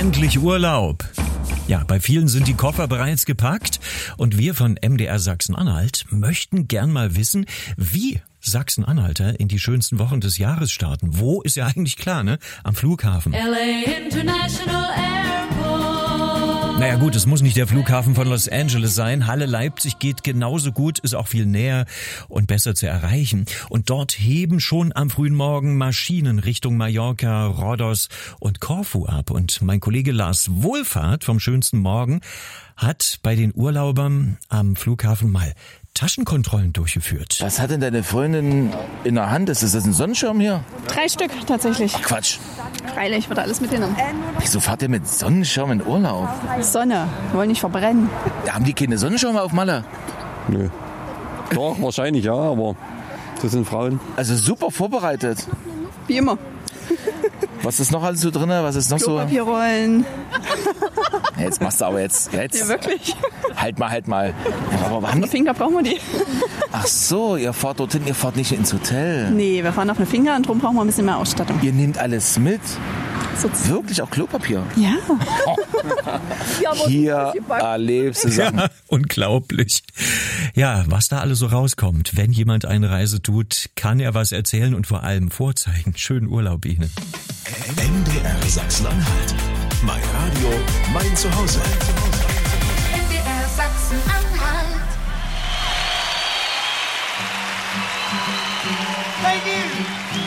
Endlich Urlaub. Ja, bei vielen sind die Koffer bereits gepackt und wir von MDR Sachsen-Anhalt möchten gern mal wissen, wie Sachsen-Anhalter in die schönsten Wochen des Jahres starten. Wo ist ja eigentlich klar, ne? Am Flughafen. LA International Airport. Naja gut, es muss nicht der Flughafen von Los Angeles sein. Halle Leipzig geht genauso gut, ist auch viel näher und besser zu erreichen. Und dort heben schon am frühen Morgen Maschinen Richtung Mallorca, Rhodos und Korfu ab. Und mein Kollege Lars Wohlfahrt vom Schönsten Morgen hat bei den Urlaubern am Flughafen mal Taschenkontrollen durchgeführt. Was hat denn deine Freundin in der Hand? Ist das ein Sonnenschirm hier? 3 Stück tatsächlich. Ach Quatsch. Freilich, wird alles mitgenommen. Wieso fahrt ihr mit Sonnenschirm in Urlaub? Sonne, wir wollen nicht verbrennen. Da haben die keine Sonnenschirme auf Malle. Nö. Doch, wahrscheinlich ja, aber das sind Frauen. Also super vorbereitet. Wie immer. Was ist noch alles so drin? Was ist noch so? Klopapierrollen. Jetzt machst du aber jetzt. Ja, wirklich. Halt mal. Ja, aber haben die... Finger brauchen wir die. Ach so, ihr fahrt dorthin, ihr fahrt nicht ins Hotel. Nee, wir fahren auf eine Finger und darum brauchen wir ein bisschen mehr Ausstattung. Ihr nehmt alles mit. So. Wirklich, auch Klopapier? Ja. Hier erlebst du Sachen. Ja, unglaublich. Ja, was da alles so rauskommt. Wenn jemand eine Reise tut, kann er was erzählen und vor allem vorzeigen. Schönen Urlaub Ihnen. MDR Sachsen-Anhalt. Mein Radio, mein Zuhause. MDR Sachsen-Anhalt. Ladies